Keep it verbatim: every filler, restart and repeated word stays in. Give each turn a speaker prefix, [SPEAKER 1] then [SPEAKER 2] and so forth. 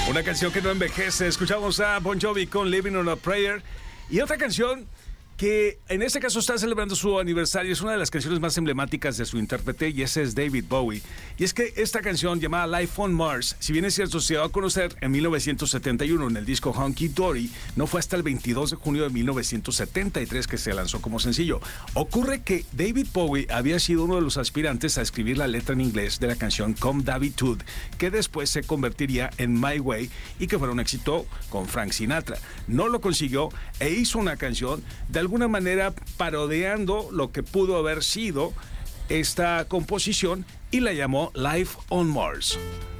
[SPEAKER 1] Una canción que no envejece. Escuchamos a Bon Jovi con Living on a Prayer. Y otra canción que en este caso está celebrando su aniversario, es una de las canciones más emblemáticas de su intérprete, y ese es David Bowie. Y es que esta canción llamada Life on Mars, si bien es cierto, se dio a conocer en mil novecientos setenta y uno en el disco Hunky Dory, no fue hasta el veintidós de junio de mil novecientos setenta y tres que se lanzó como sencillo. Ocurre que David Bowie había sido uno de los aspirantes a escribir la letra en inglés de la canción Come David Tood, que después se convertiría en My Way y que fuera un éxito con Frank Sinatra. No lo consiguió e hizo una canción de alguna manera parodiando lo que pudo haber sido esta composición y la llamó Life on Mars.